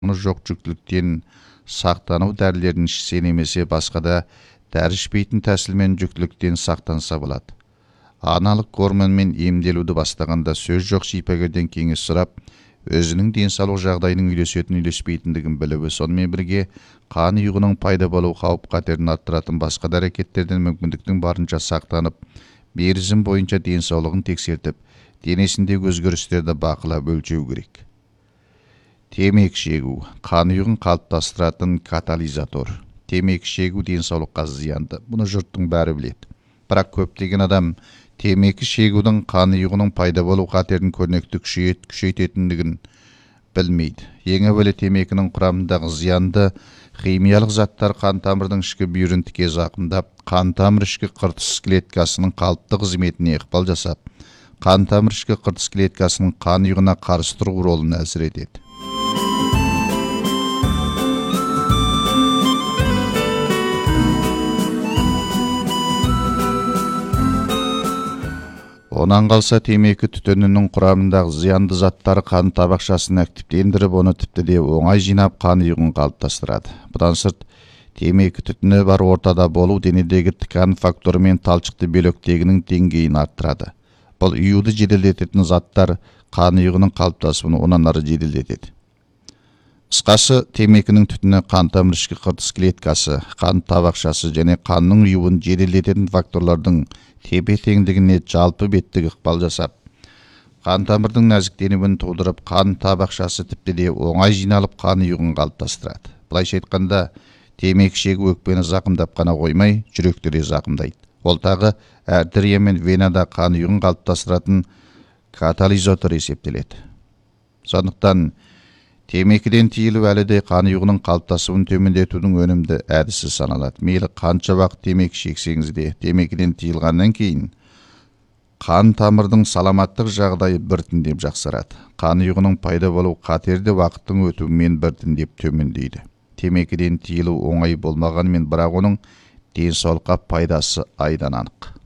жоқ жүктіліктен сақтану дәрілерін ішсе немесе басқа да дәрі ішпейтін тәсілмен жүктіліктен сақтанса болады. Аналық гормонмен емделуді бастағанда сөз жоқ шипагерден кеңес сұрап, өзінің денсаулық жағдайының үйлеспейтіндігін біліп, сонымен бірге қан ұйығының пайда болу қауіп-қатерін арттыратын басқа да әрекеттерден мүмкіндіктің барынша сақтанып, мерзім бойынша денсаулығын тексертіп, денесіндегі өзгерістерді бақылап өлшеу керек. Темекі шегу қан ұйығын қалыптастыратын катализатор. Темекі шегу денсаулыққа зиянды. Бұны жұрттың бәрі біледі. Бірақ көптеген адам темекі шегудің қан ұйығының пайда болу қатерін көрнекті күшейтетіндігін білмейді. Ең әуелі темекінің құрамындағы зиянды химиялық заттар қан тамырдың ішкі бүйірін тіке зақымдап, қан тамыр ішкі қыртыс клеткасының қалыпты қызметіне ықпал жасап, қан тамыр ішкі қыртыс клеткасының қан ұйығына қарсы тұру ролын әсер етеді. Онан қалса темекі түтінінің құрамындағы зиянды заттары қан табақшасын активтендіріп, оны тіпті де оңай жинап қан ұйығын қалыптастырады. Бұдан сырт, темекі түтіні бар ортада болу денедегі тікан факторы мен талшықты белоктегінің деңгейін арттырады. Бұл ұйуды жеделдететін заттар қан ұйығының қалыптасуын онан ары жеделдетеді. Қысқасы, темекінің түтіні қан тамыр ішкі қыртыс клеткасы, қан табақшасы және қанның ұйуын жеделдететін факторлардың тепе-теңдігіне жалпы беттік ықпал жасап, қан тамырдың нәзіктенуін тудырып, қан табақшасы тіпті де оңай жиналып қан ұйығын қалыптастырады. Былайша айтқанда, темекі шегу өкпені зақымдап қана қоймай, жүректі де зақымдайды. Ол тағы артерия мен венада қан ұйығын қалыптастыратын катализатор есептеледі. Сондықтан темекіден тиілу әлі де қан ұйығының қалыптасуын төмендетудің өнімді әдісі саналады. Мейлі қанша уақыт темекі шексеңіз де, темекіден тиылғаннан кейін қан тамырдың саламаттық жағдайы біртіндеп жақсарады. Қан ұйығының пайда болу қатері уақыттың өтуімен біртіндеп төмендейді. Темекіден тиілу оңай болмағанымен, бірақ оның денсаулыққа пайдасы айдан анық.